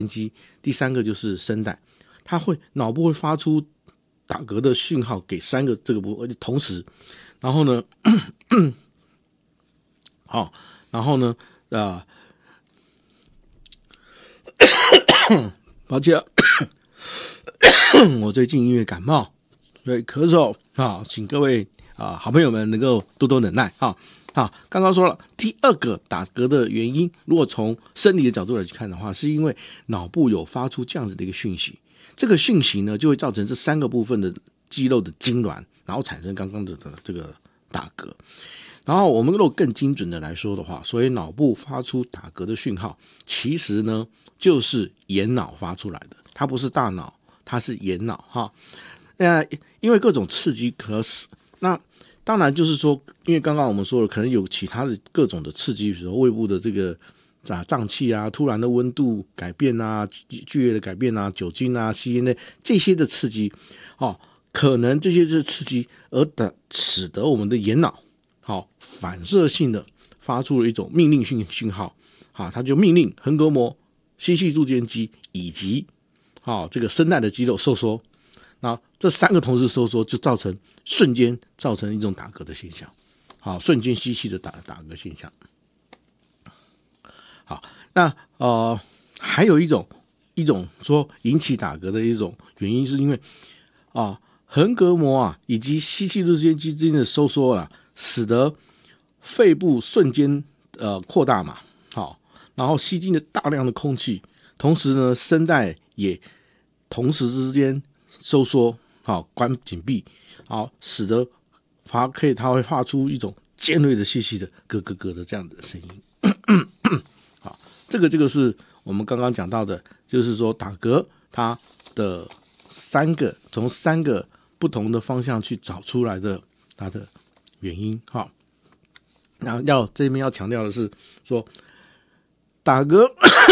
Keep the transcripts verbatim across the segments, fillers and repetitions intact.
肌，第三个就是声带，它会脑部会发出打嗝的讯号给三个这个部分，而且同时，然后呢，好、哦，然后呢，啊、呃，抱歉，我最近因为感冒，所以咳嗽啊，请各位啊好朋友们能够多多忍耐啊。好，刚刚说了第二个打嗝的原因，如果从生理的角度来去看的话，是因为脑部有发出这样子的一个讯息，这个讯息呢就会造成这三个部分的肌肉的痉挛，然后产生刚刚的这个打嗝。然后我们如果更精准的来说的话，所以脑部发出打嗝的讯号，其实呢就是眼脑发出来的，它不是大脑，它是眼脑哈。那因为各种刺激可使，那当然就是说，因为刚刚我们说了，可能有其他的各种的刺激，比如说胃部的这个啊胀气啊、突然的温度改变啊、剧烈的改变啊、酒精啊、吸烟的这些的刺激，哦，可能这些是刺激，而的使得我们的眼脑好、哦、反射性的发出了一种命令讯讯号，好、哦，它就命令横膈膜、吸气柱间肌以及好、哦、这个声带的肌肉收缩。那这三个同时收缩，就造成瞬间造成一种打嗝的现象，好，瞬间吸气的打打嗝现象。好，那呃还有一种一种说引起打嗝的一种原因，是因为啊横膈膜啊以及吸气柱间肌之间的收缩啊，使得肺部瞬间呃扩大嘛，好，然后吸进了大量的空气，同时呢声带也同时之间收缩，好，关紧闭，好，使得它可以，它会发出一种尖锐的、细细的咯咯咯的这样的声音。好，这个这个是我们刚刚讲到的，就是说打嗝它的三个从三个不同的方向去找出来的它的原因。好，然后要这边要强调的是说打嗝，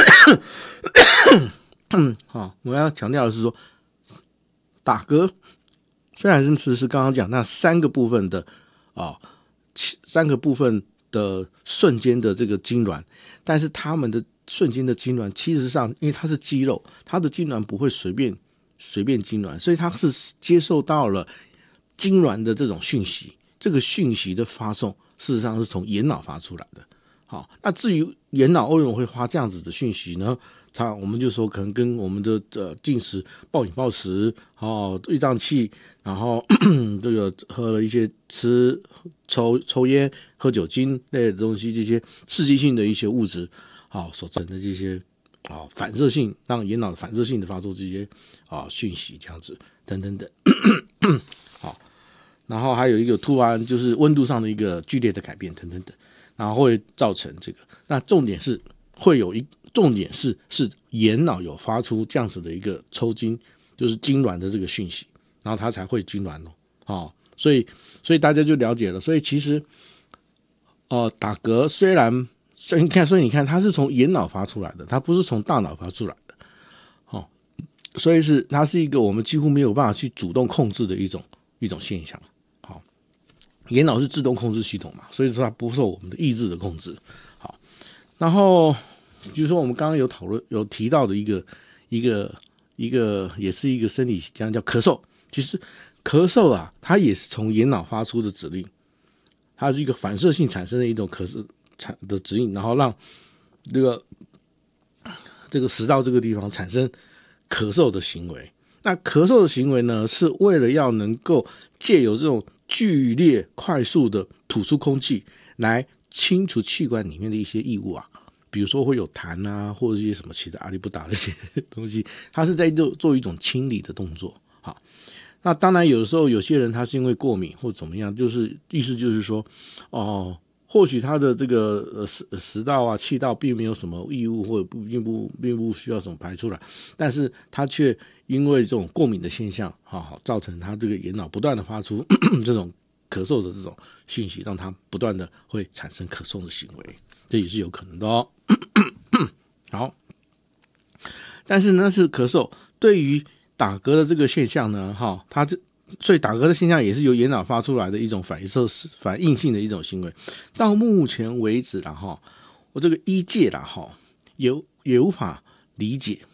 好，我要强调的是说。打嗝虽然是是刚刚讲那三个部分的啊、哦，三个部分的瞬间的这个痉挛，但是他们的瞬间的痉挛，其实上因为它是肌肉，它的痉挛不会随便随便痉挛，所以它是接受到了痉挛的这种讯息，这个讯息的发送事实上是从眼脑发出来的。好，那至于眼脑为什么会发这样子的讯息呢？它我们就说可能跟我们的呃进食暴饮暴食哦，胃胀气，然后这个喝了一些吃抽抽烟、喝酒精类的东西，这些刺激性的一些物质，好、哦、所造成的这些啊、哦、反射性，让眼脑反射性的发出这些啊、哦、讯息，这样子等等等。好，然后还有一个突然就是温度上的一个剧烈的改变等等等，然后会造成这个。那重点是会有一。重点是是眼脑有发出这样子的一个抽筋，就是痉挛的这个讯息，然后它才会痉挛哦。哦，所以所以大家就了解了。所以其实，呃，打嗝虽然所以你看，所以你看它是从眼脑发出来的，它不是从大脑发出来的。哦，所以是它是一个我们几乎没有办法去主动控制的一种一种现象。好、哦，眼脑是自动控制系统嘛，所以说它不受我们的意志的控制。好，然后。就是说，我们刚刚有讨论、有提到的一个、一个、一个，也是一个生理讲叫咳嗽。其实咳嗽啊，它也是从眼脑发出的指令，它是一个反射性产生的一种咳嗽产的指令，然后让这个这个食道这个地方产生咳嗽的行为。那咳嗽的行为呢，是为了要能够借由这种剧烈、快速的吐出空气，来清除气管里面的一些异物啊。比如说会有痰啊，或者一些什么其他阿里不达的一些东西，它是在做做一种清理的动作。好，那当然有的时候有些人他是因为过敏或怎么样，就是意思就是说，哦，或许他的这个呃食食道啊、气道并没有什么异物，或者并不并不需要什么排出来，但是他却因为这种过敏的现象，好好造成他这个眼脑不断的发出这种咳嗽的这种讯息，让他不断的会产生咳嗽的行为。这也是有可能的哦。好，但是呢，是咳嗽对于打嗝的这个现象呢，哈，它这所以打嗝的现象也是由眼脑发出来的一种反射反应性的一种行为。到目前为止啦，哈，我这个医界啦，哈，也也无法理解